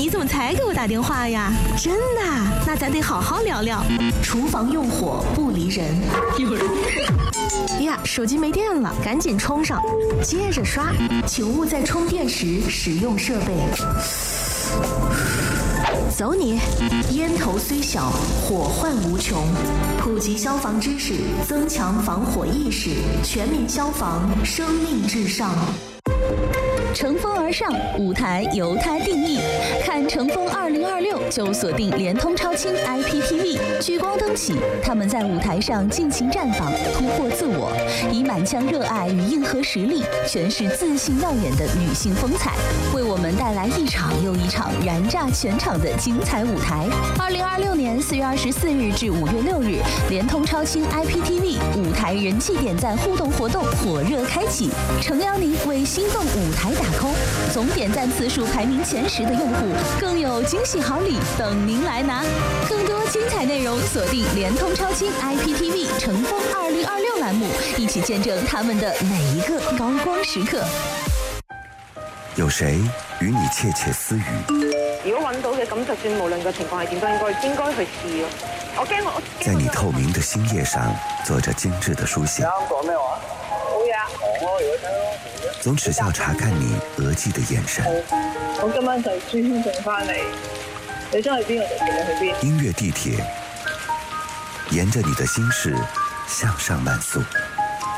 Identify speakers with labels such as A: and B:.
A: 你怎么才给我打电话呀？真的？那咱得好好聊聊。
B: 厨房用火不离人。
A: 呀，手机没电了，赶紧充上，接着刷。
B: 请勿在充电时使用设备。
A: 走你！
B: 烟头虽小，火患无穷。普及消防知识，增强防火意识，全民消防，生命至上。
C: 乘风而上，舞台由它定义。看乘风2026就锁定联通超轻 IPTV。聚光灯起，他们在舞台上尽情绽放，突破自我，以满腔热爱与硬核实力，诠释自信耀眼的女性风采，为我们带来一场又一场燃炸全场的精彩舞台。2026年4月24日至5月6日，联通超轻 IPTV 舞台人气点赞互动活动火热开启，诚邀您为心动舞台打 空，总点赞次数排名前10的用户更有惊喜好礼等您来拿。更多精彩内容锁定联通超轻 IPTV 乘风2026栏目，一起见证他们的每一个高光时刻。
D: 有谁與你竊竊私語？
E: 如果揾到嘅，咁就算無論個情況係點都應該去試咯。我驚我
D: 在你透明的心頁上做着精緻的書寫。
E: 啱講咩話？好嘢啊！我如果聽咯。
D: 總只效查看你額際的眼神。
E: 我今晚就專程翻嚟，你想去邊我就陪你去邊。
D: 音樂地鐵，沿着你的心事向上漫溯。